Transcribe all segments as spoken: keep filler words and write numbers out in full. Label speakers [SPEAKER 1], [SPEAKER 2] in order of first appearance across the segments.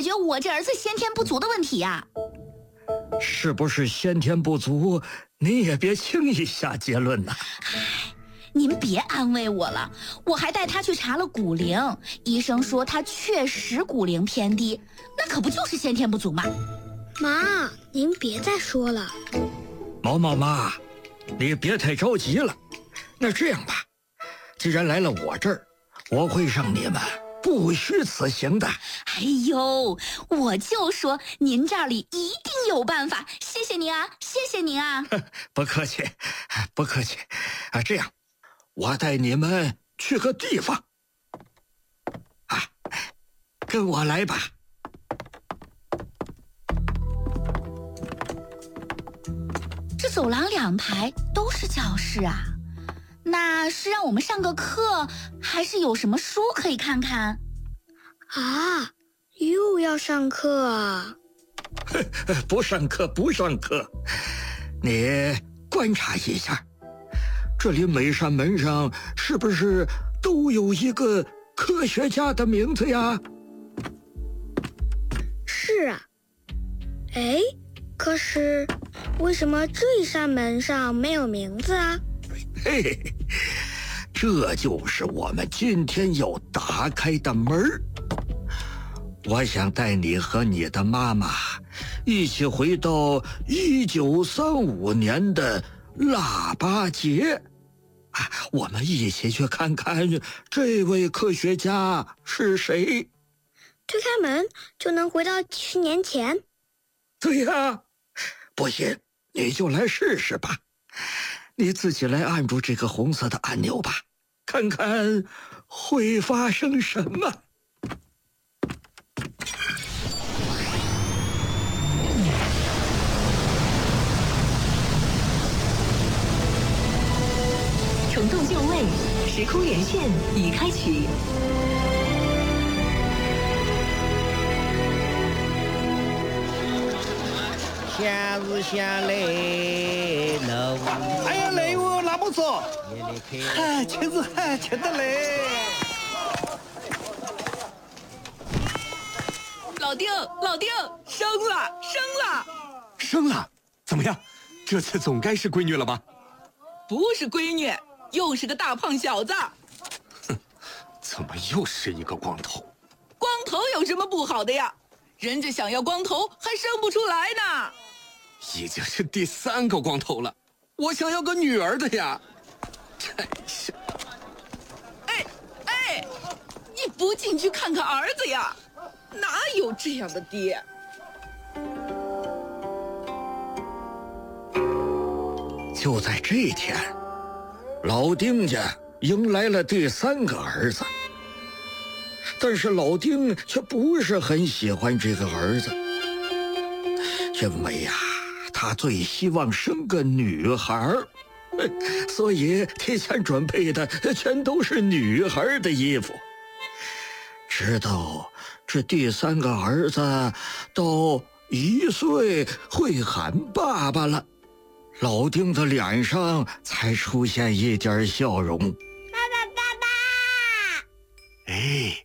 [SPEAKER 1] 决我这儿子先天不足的问题呀、
[SPEAKER 2] 啊。是不是先天不足，你也别轻易下结论呐。
[SPEAKER 1] 唉，您别安慰我了，我还带他去查了骨龄，医生说他确实骨龄偏低，那可不就是先天不足吗？
[SPEAKER 3] 妈，您别再说了。
[SPEAKER 2] 毛毛妈，你别太着急了。那这样吧，既然来了我这儿，我会让你们不虚此行的。
[SPEAKER 1] 哎呦，我就说您这里一定有办法，谢谢您啊，谢谢您啊。
[SPEAKER 2] 不客气，不客气。啊，这样，我带你们去个地方。啊，跟我来吧。
[SPEAKER 1] 这走廊两排都是教室啊，那是让我们上个课，还是有什么书可以看看？
[SPEAKER 3] 啊，又要上课啊？
[SPEAKER 2] 不上课，不上课。你观察一下，这里每扇门上是不是都有一个科学家的名字呀？
[SPEAKER 3] 是啊。哎，可是为什么这一扇门上没有名字啊？
[SPEAKER 2] 嘿嘿，这就是我们今天要打开的门儿。我想带你和你的妈妈一起回到一九三五年的腊八节，啊，我们一起去看看这位科学家是谁。
[SPEAKER 3] 推开门就能回到几十年前？
[SPEAKER 2] 对呀，不信你就来试试吧。你自己来按住这个红色的按钮吧，看看会发生什么。
[SPEAKER 4] 重动就位，时空连线已开启。
[SPEAKER 5] 闲日闲累，乐无。
[SPEAKER 6] 哎呀，累哦，那么说，嗨，确实嗨，确得累。
[SPEAKER 7] 老丁，老丁，生了，生了，
[SPEAKER 6] 生了？怎么样？这次总该是闺女了吧？
[SPEAKER 7] 不是闺女，又是个大胖小子。
[SPEAKER 6] 哼，怎么又是一个光头？
[SPEAKER 7] 光头有什么不好的呀？人家想要光头还生不出来呢。
[SPEAKER 6] 已经是第三个光头了，我想要个女儿的呀。真是。
[SPEAKER 7] 哎哎，你不进去看看儿子呀？哪有这样的爹？
[SPEAKER 2] 就在这天，老丁家迎来了第三个儿子，但是老丁却不是很喜欢这个儿子，因为呀，他最希望生个女孩，所以提前准备的全都是女孩的衣服。直到这第三个儿子到一岁会喊爸爸了，老丁的脸上才出现一点笑容。爸
[SPEAKER 3] 爸，爸爸！
[SPEAKER 2] 哎，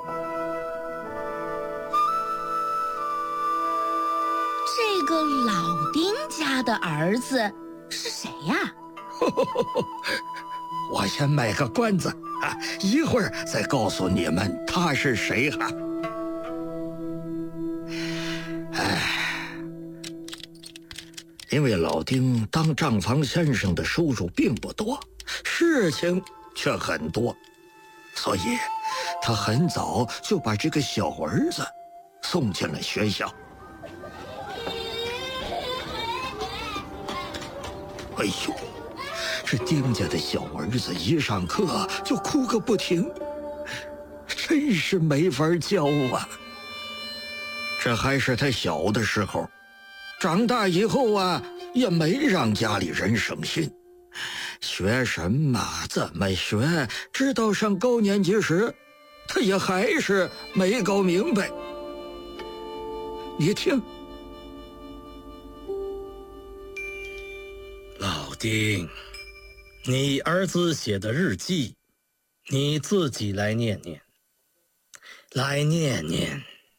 [SPEAKER 1] 这个老丁家的儿子是谁呀？
[SPEAKER 2] 我先卖个关子啊，一会儿再告诉你们他是谁哈。哎，因为老丁当账房先生的收入并不多，事情却很多，所以他很早就把这个小儿子送进了学校。哎呦，这丁家的小儿子一上课就哭个不停，真是没法教啊。这还是他小的时候，长大以后啊，也没让家里人省心。学什么怎么学，直到上高年级时，他也还是没搞明白。你听，
[SPEAKER 8] 老丁，你儿子写的日记，你自己来念念，来念念。